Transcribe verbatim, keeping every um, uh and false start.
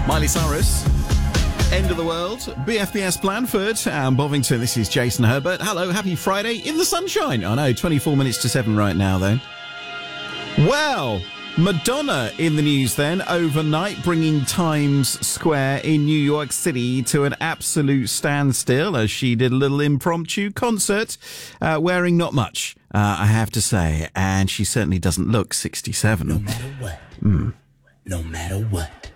Miley Cyrus, End of the World, B F B S Blandford and Bovington. This is Jason Herbert. Hello, happy Friday in the sunshine. I know, twenty-four minutes to seven right now, though. Well, Madonna in the news then, overnight, bringing Times Square in New York City to an absolute standstill as she did a little impromptu concert, uh, wearing not much, uh, I have to say, and she certainly doesn't look sixty-seven. No matter what. Mm. No matter what.